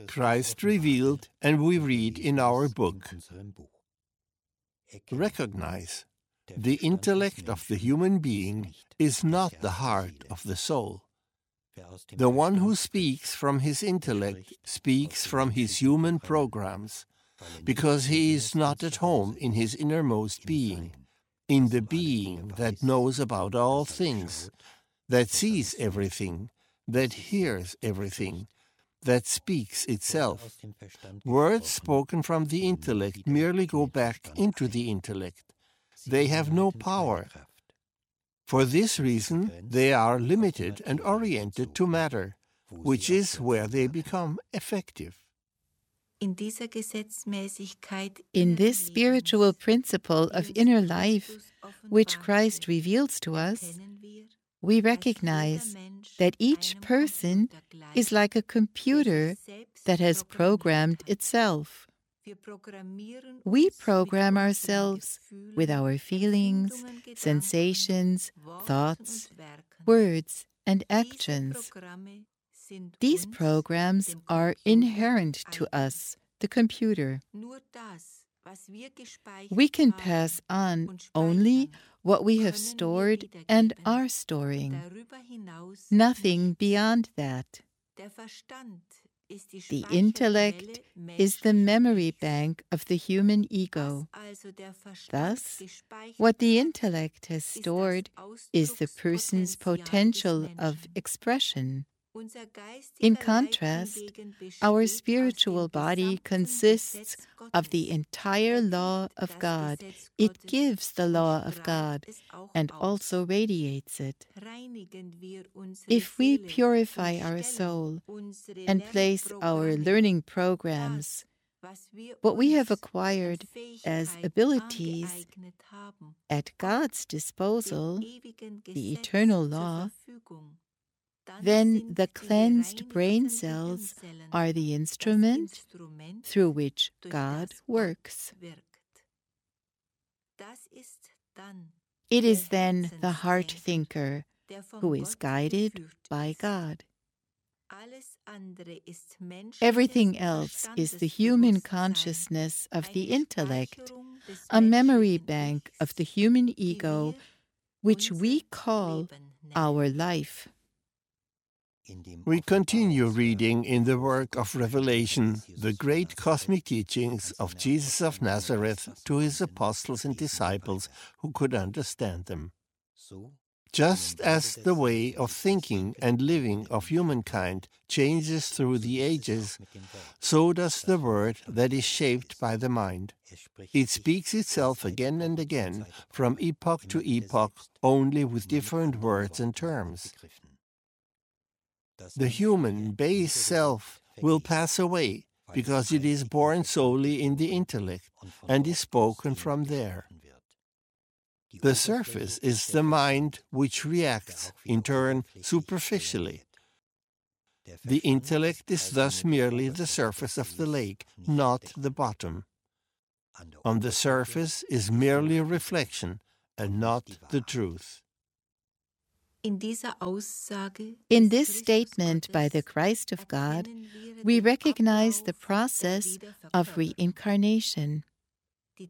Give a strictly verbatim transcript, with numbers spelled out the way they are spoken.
Christ revealed, and we read in our book. Recognize, the intellect of the human being is not the heart of the soul. The one who speaks from his intellect speaks from his human programs, because he is not at home in his innermost being, in the being that knows about all things, that sees everything, that hears everything, that speaks itself. Words spoken from the intellect merely go back into the intellect. They have no power. For this reason, they are limited and oriented to matter, which is where they become effective. In this spiritual principle of inner life, which Christ reveals to us, we recognize that each person is like a computer that has programmed itself. We program ourselves with our feelings, sensations, thoughts, words, and actions. These programs are inherent to us, the computer. We can pass on only what we have stored and are storing. Nothing beyond that. The intellect is the memory bank of the human ego. Thus, what the intellect has stored is the person's potential of expression. In contrast, our spiritual body consists of the entire law of God. It gives the law of God and also radiates it. If we purify our soul and place our learning programs, what we have acquired as abilities, at God's disposal, the eternal law, then the cleansed brain cells are the instrument through which God works. It is then the heart thinker who is guided by God. Everything else is the human consciousness of the intellect, a memory bank of the human ego, which we call our life. We continue reading in the work of Revelation the great cosmic teachings of Jesus of Nazareth to his apostles and disciples who could understand them. Just as the way of thinking and living of humankind changes through the ages, so does the word that is shaped by the mind. It speaks itself again and again, from epoch to epoch, only with different words and terms. The human base self will pass away because it is born solely in the intellect and is spoken from there. The surface is the mind which reacts, in turn, superficially. The intellect is thus merely the surface of the lake, not the bottom. On the surface is merely a reflection and not the truth. In this statement by the Christ of God, we recognize the process of reincarnation.